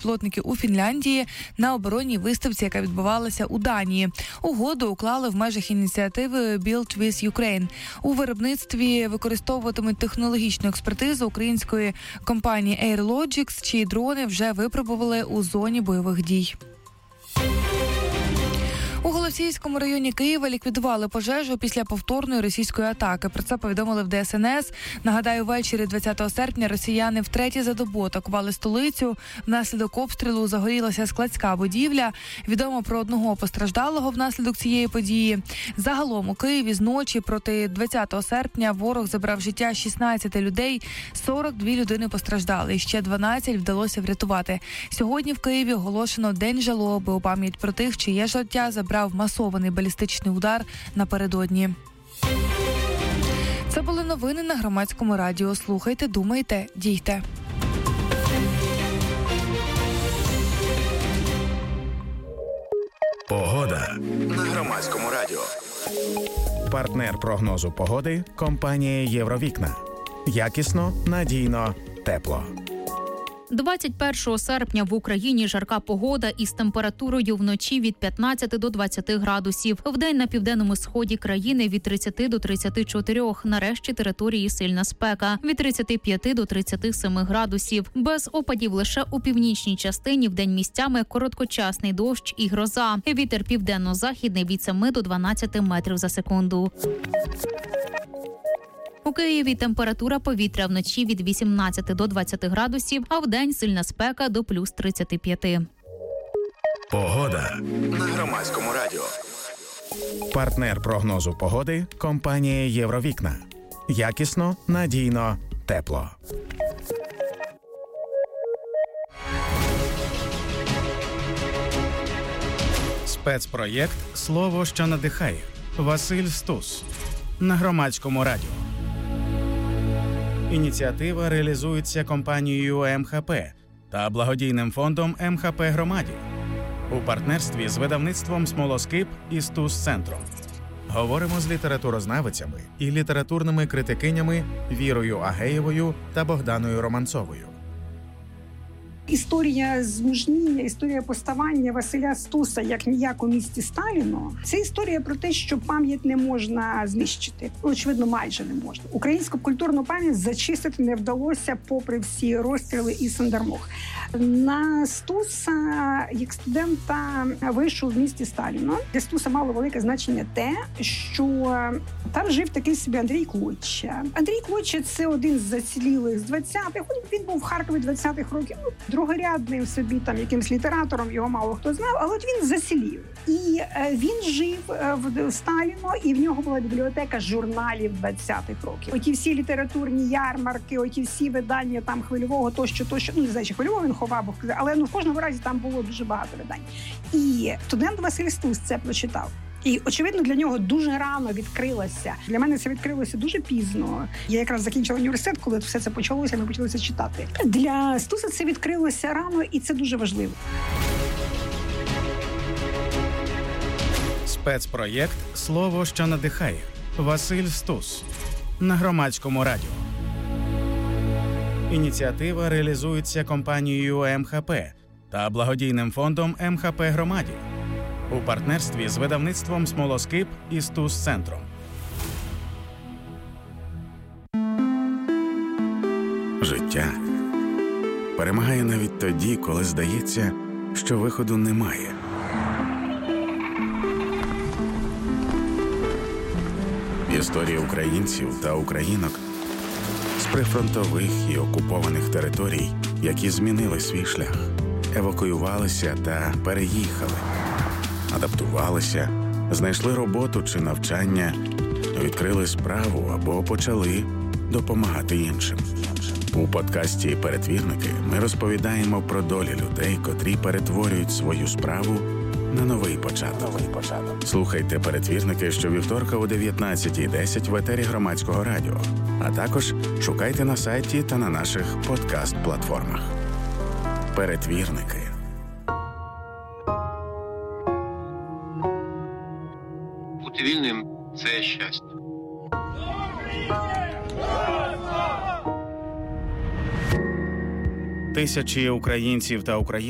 безпілотники у Фінляндії на оборонній виставці, яка відбувалася у Данії. Угоду уклали в межах ініціативи Build with Ukraine. У виробництві використовуватимуть технологічну експертизу української компанії Airlogics, чиї дрони вже випробували у зоні бойових дій. У Голосіївському районі Києва ліквідували пожежу після повторної російської атаки. Про це повідомили в ДСНС. Нагадаю, ввечері 20 серпня росіяни втретє за добу атакували столицю. Внаслідок обстрілу загорілася складська будівля. Відомо про одного постраждалого внаслідок цієї події. Загалом у Києві з ночі проти 20 серпня ворог забрав життя 16 людей, 42 людини постраждали, і ще 12 вдалося врятувати. Сьогодні в Києві оголошено День жалоби у пам'ять про тих, чиє життя забрав масований балістичний удар напередодні. Це були новини на Громадському радіо. Слухайте, думайте, дійте. Погода на Громадському радіо. Партнер прогнозу погоди – компанія «Євровікна». Якісно, надійно, тепло. 21 серпня в Україні жарка погода із температурою вночі від 15 до 20 градусів. Вдень на південному сході країни від 30 до 34. На решті території сильна спека. Від 35 до 37 градусів. Без опадів лише у північній частині вдень місцями короткочасний дощ і гроза. Вітер південно-західний від 7 до 12 метрів за секунду. У Києві температура повітря вночі від 18 до 20 градусів, а вдень сильна спека до плюс 35. Погода на Громадському радіо. Партнер прогнозу погоди – компанія «Євровікна». Якісно, надійно, тепло. Спецпроєкт «Слово, що надихає». Василь Стус. На Громадському радіо. Ініціатива реалізується компанією МХП та благодійним фондом МХП Громаді у партнерстві з видавництвом «Смолоскип» і «Стус-центром». Говоримо з літературознавицями і літературними критикинями Вірою Агеєвою та Богданою Романцовою. Історія змужніння, історія поставання Василя Стуса як ніяк у місті Сталіно – це історія про те, що пам'ять не можна знищити. Очевидно, майже не можна. Українську культурну пам'ять зачистити не вдалося попри всі розстріли і сандармох. На Стуса, як студента, вийшов в місті Сталіно. Для Стуса мало велике значення те, що там жив такий собі Андрій Клоча. Андрій Клоча – це один з зацілілих з 20-х. Він був в Харкові 20-х років. Другорядним собі там якимсь літератором, його мало хто знав, але от він засілів. І він жив в Сталіно, і в нього була бібліотека журналів 20-х років. Оті всі літературні ярмарки, оті всі видання там Хвильового, тощо, не знаю, чи Хвильового він ховав, але в кожному разі там було дуже багато видань. І студент Василь Стус це прочитав. І, очевидно, для нього дуже рано відкрилося. Для мене це відкрилося дуже пізно. Я якраз закінчила університет, коли все це почалося, ми почали це читати. Для Стуса це відкрилося рано, і це дуже важливо. Спецпроєкт «Слово, що надихає». Василь Стус. На Громадському радіо. Ініціатива реалізується компанією МХП та благодійним фондом МХП Громаді у партнерстві з видавництвом «Смолоскип» і «Стус-центром». Життя перемагає навіть тоді, коли здається, що виходу немає. Історії українців та українок з прифронтових і окупованих територій, які змінили свій шлях, евакуювалися та переїхали, адаптувалися, знайшли роботу чи навчання, відкрили справу або почали допомагати іншим. У подкасті «Перетвірники» ми розповідаємо про долі людей, котрі перетворюють свою справу на новий початок. Слухайте «Перетвірники» щовівторка о 19:10 в етері Громадського радіо, а також шукайте на сайті та на наших подкаст-платформах. «Перетвірники». Бути вільним – це щастя. Тисячі українців та українок